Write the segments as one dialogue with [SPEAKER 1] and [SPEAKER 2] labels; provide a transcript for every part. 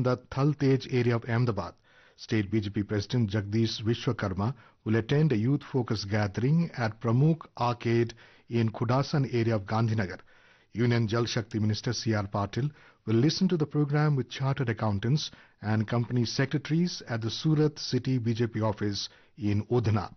[SPEAKER 1] the Thal Tej area of Ahmedabad. State BJP President Jagdish Vishwakarma will attend a youth-focused gathering at Pramukh Arcade in Khudasan area of Gandhinagar. Union Jal Shakti Minister C.R. Patil will listen to the program with chartered accountants and company secretaries at the Surat City BJP office in Udhna.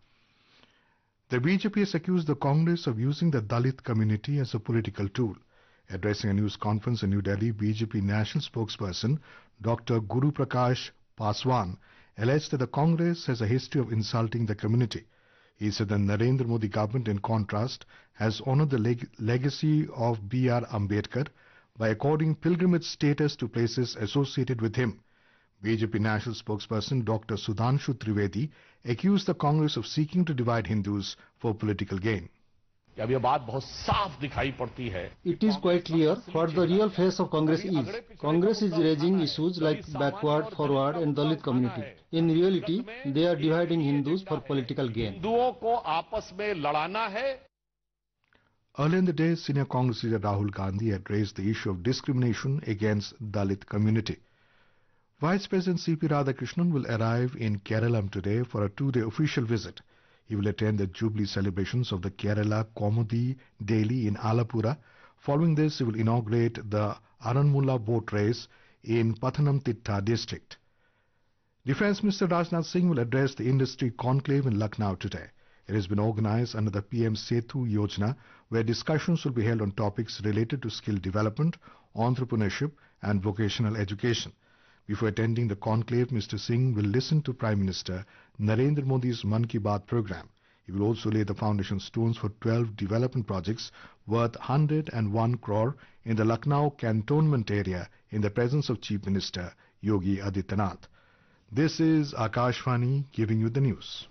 [SPEAKER 1] The BJP has accused the Congress of using the Dalit community as a political tool. Addressing a news conference in New Delhi, BJP national spokesperson Dr. Guru Prakash Paswan alleged that the Congress has a history of insulting the community. He said the Narendra Modi government, in contrast, has honored the legacy of B.R. Ambedkar by according pilgrimage status to places associated with him. BJP national spokesperson Dr. Sudhanshu Trivedi accused the Congress of seeking to divide Hindus for political gain.
[SPEAKER 2] अब ये बात बहुत साफ दिखाई पड़ती है.
[SPEAKER 3] It is quite clear what the real face of Congress is. Congress is raising issues like backward, forward and Dalit community. In reality, they are dividing Hindus for political gain.
[SPEAKER 2] हिंदुओं को आपस में लड़ाना है.
[SPEAKER 1] Earlier in the day, senior Congress leader Rahul Gandhi had raised the issue of discrimination against Dalit community. Vice President C.P. Radhakrishnan will arrive in Kerala today for a two-day official visit. He will attend the Jubilee celebrations of the Kerala Kaumudi Daily in Alapura. Following this, he will inaugurate the Aranmula boat race in Pathanamthitta district. Defence Minister Rajnath Singh will address the industry conclave in Lucknow today. It has been organized under the PM Setu Yojana, where discussions will be held on topics related to skill development, entrepreneurship and vocational education. Before attending the conclave, Mr. Singh will listen to Prime Minister Narendra Modi's Mann Ki Baat program. He will also lay the foundation stones for 12 development projects worth 101 crore in the Lucknow cantonment area in the presence of Chief Minister Yogi Adityanath. This is Akashvani giving you the news.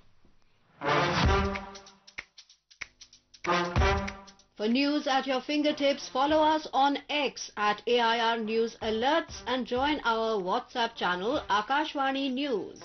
[SPEAKER 4] For news at your fingertips, follow us on X at AIR News Alerts and join our WhatsApp channel Akashvani News.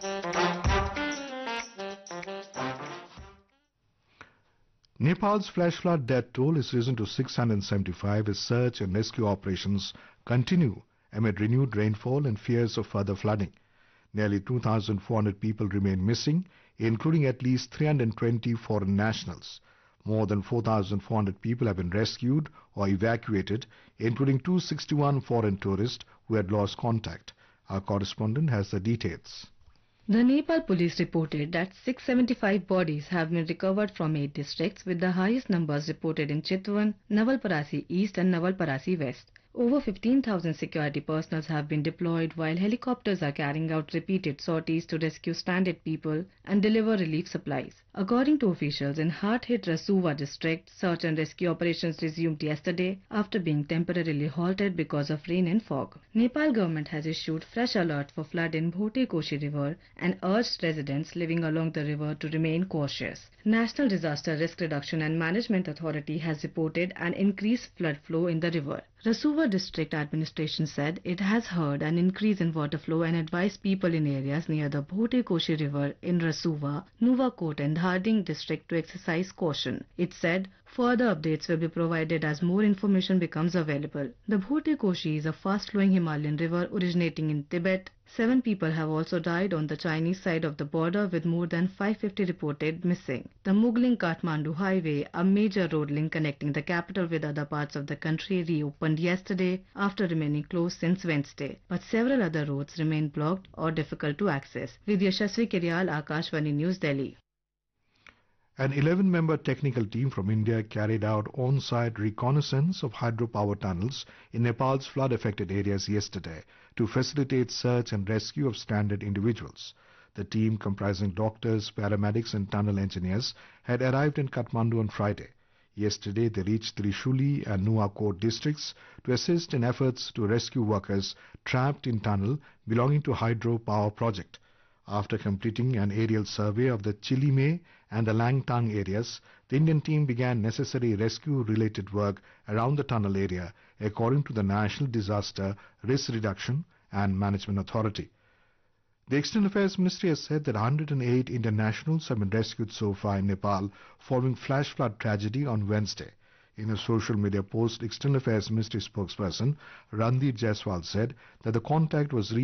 [SPEAKER 1] Nepal's flash flood death toll is risen to 675 as search and rescue operations continue amid renewed rainfall and fears of further flooding. Nearly 2,400 people remain missing, including at least 320 foreign nationals. More than 4,400 people have been rescued or evacuated, including 261 foreign tourists who had lost contact. Our correspondent has the details.
[SPEAKER 5] The Nepal police reported that 675 bodies have been recovered from 8 districts, with the highest numbers reported in Chitwan, Nawalparasi East and Nawalparasi West. Over 15,000 security personnel have been deployed, while helicopters are carrying out repeated sorties to rescue stranded people and deliver relief supplies. According to officials in hard-hit Rasuwa district, search and rescue operations resumed yesterday after being temporarily halted because of rain and fog. Nepal government has issued fresh alert for flood in Bhote Koshi River and urged residents living along the river to remain cautious. National Disaster Risk Reduction and Management Authority has reported an increased flood flow in the river. Rasuwa District Administration said it has heard an increase in water flow and advised people in areas near the Bhote Koshi River in Rasuwa, Nuwakot and Dharding district to exercise caution. It said further updates will be provided as more information becomes available. The Bhote Koshi is a fast-flowing Himalayan river originating in Tibet. 7 people have also died on the Chinese side of the border, with more than 550 reported missing. The Mughling-Kathmandu highway, a major road link connecting the capital with other parts of the country, reopened yesterday after remaining closed since Wednesday. But several other roads remain blocked or difficult to access. With Yashasvi Kiryal, Akashvani News, Delhi.
[SPEAKER 1] An 11-member technical team from India carried out on-site reconnaissance of hydropower tunnels in Nepal's flood-affected areas yesterday to facilitate search and rescue of stranded individuals. The team, comprising doctors, paramedics and tunnel engineers, had arrived in Kathmandu on Friday. Yesterday, they reached Trishuli and Nuwakot districts to assist in efforts to rescue workers trapped in tunnel belonging to hydropower project. After completing an aerial survey of the Chilime and the Langtang areas, the Indian team began necessary rescue-related work around the tunnel area, according to the National Disaster Risk Reduction and Management Authority. The External Affairs Ministry has said that 108 Indian nationals have been rescued so far in Nepal following flash flood tragedy on Wednesday. In a social media post, External Affairs Ministry spokesperson Randeep Jaiswal said that the contact was